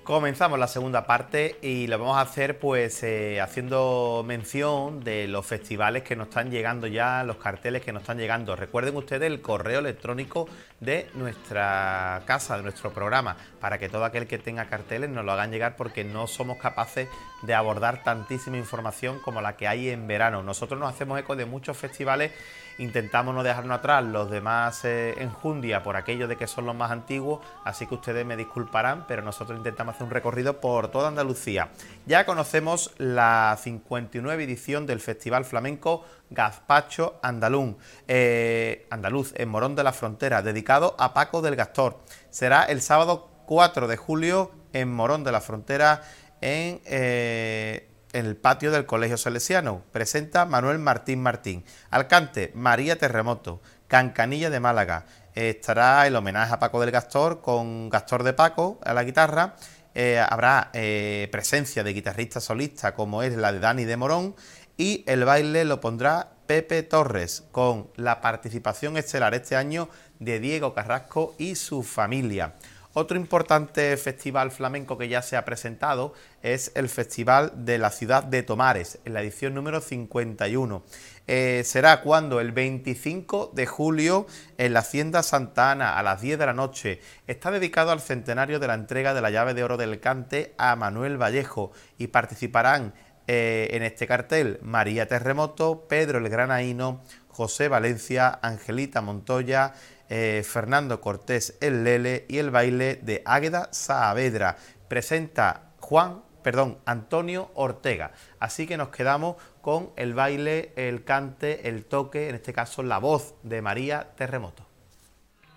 Comenzamos la segunda parte y lo vamos a hacer pues haciendo mención de los festivales que nos están llegando ya, los carteles que nos están llegando. Recuerden ustedes el correo electrónico de nuestra casa, de nuestro programa, para que todo aquel que tenga carteles nos lo hagan llegar, porque no somos capaces de abordar tantísima información como la que hay en verano. Nosotros nos hacemos eco de muchos festivales, intentamos no dejarnos atrás los demás enjundia por aquello de que son los más antiguos, así que ustedes me disculparán, pero nosotros intentamos hacer un recorrido por toda Andalucía. Ya conocemos la 59 edición del Festival Flamenco Gazpacho Andaluz en Morón de la Frontera, dedicado a Paco del Gastor. Será el sábado 4 de julio en Morón de la Frontera, en el patio del Colegio Salesiano. Presenta Manuel Martín Martín. Al cante, María Terremoto. Cancanilla de Málaga. Estará el homenaje a Paco del Gastor con Gastor de Paco a la guitarra. Habrá presencia de guitarristas solistas como es la de Dani de Morón, y el baile lo pondrá Pepe Torres, con la participación estelar este año de Diego Carrasco y su familia. Otro importante festival flamenco que ya se ha presentado es el Festival de la Ciudad de Tomares, en la edición número 51. Será cuando el 25 de julio en la Hacienda Santa Ana a las 10 de la noche. Está dedicado al centenario de la entrega de la llave de oro del cante a Manuel Vallejo, y participarán en este cartel María Terremoto, Pedro el Granaíno, José Valencia, Angelita Montoya, Fernando Cortés el Lele y el baile de Águeda Saavedra. Presenta Antonio Ortega. Así que nos quedamos con el baile, el cante, el toque, en este caso la voz de María Terremoto.